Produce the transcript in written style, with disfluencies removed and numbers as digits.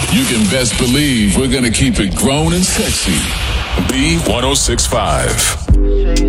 You can best believe we're gonna keep it grown and sexy. B1065.